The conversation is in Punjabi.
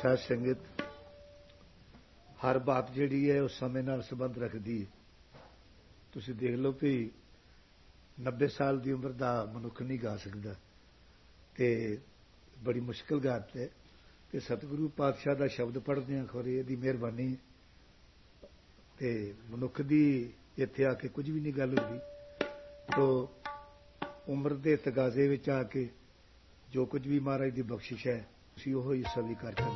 ਸਾਧ ਸੰਗਤ ਹਰ ਬਾਤ ਜਿਹੜੀ ਹੈ ਉਹ ਸਮੇਂ ਨਾਲ ਸੰਬੰਧ ਰੱਖਦੀ ਹੈ। ਤੁਸੀਂ ਦੇਖ ਲਓ ਵੀ 90 ਸਾਲ ਦੀ ਉਮਰ ਦਾ ਮਨੁੱਖ ਨਹੀਂ ਗਾ ਸਕਦਾ ਤੇ ਬੜੀ ਮੁਸ਼ਕਿਲ ਗੱਲ ਹੈ। ਤੇ ਸਤਿਗੁਰੂ ਪਾਤਸ਼ਾਹ ਦਾ ਸ਼ਬਦ ਪੜ੍ਹਦੇ ਹਾਂ ਖੋਰੇ ਇਹਦੀ ਮਿਹਰਬਾਨੀ ਤੇ ਮਨੁੱਖ ਦੀ ਇੱਥੇ ਆ ਕੇ ਕੁਝ ਵੀ ਨਹੀਂ ਗੱਲ ਹੁੰਦੀ। ਤੋ ਉਮਰ ਦੇ ਤਗਾਜ਼ੇ ਵਿੱਚ ਆ ਕੇ ਜੋ ਕੁਝ ਵੀ ਮਹਾਰਾਜ ਦੀ ਬਖਸ਼ਿਸ਼ ਹੈ ਤੁਸੀਂ ਉਹ ਹੀ ਸਵੀਕਾਰ ਕਰਨਾ।